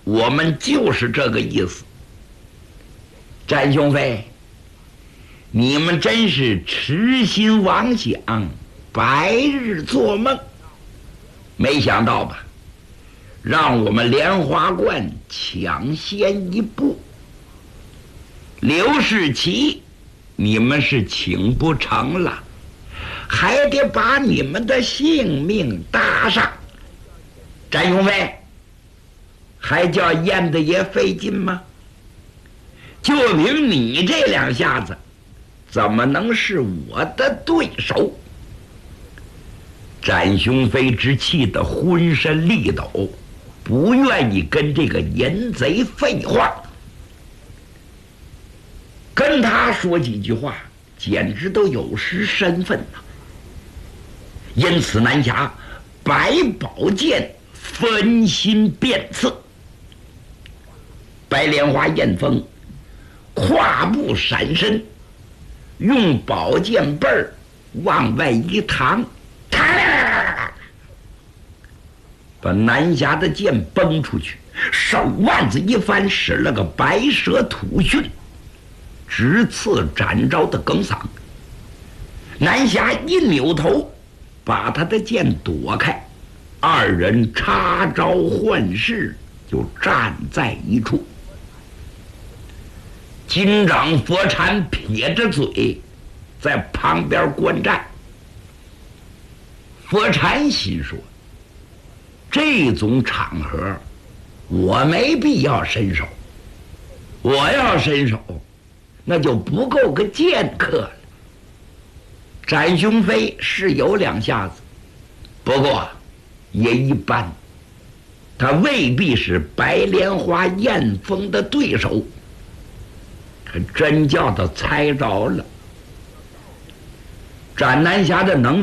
我们就是这个意思。詹兄飞，你们真是痴心妄想，白日做梦。没想到吧，让我们莲花观抢先一步。刘世奇，你们是请不成了，还得把你们的性命搭上。詹兄飞，还叫燕子爷费劲吗？就凭你这两下子，怎么能是我的对手？展雄飞之气得浑身力抖，不愿意跟这个淫贼废话，跟他说几句话简直都有失身份呐。因此南侠百宝剑分心变刺，白莲花燕峰跨步闪身，用宝剑背儿往外一搪，把南侠的剑崩出去，手腕子一翻，使了个白蛇吐讯，直刺展昭的梗嗓。南侠一扭头，把他的剑躲开，二人插招换式，就站在一处。金掌佛禅撇着嘴在旁边观战。佛禅心说，这种场合我没必要伸手，我要伸手那就不够个剑客了。展雄飞是有两下子，不过也一般，他未必是白莲花燕峰的对手。可真叫他猜着了。展南侠的能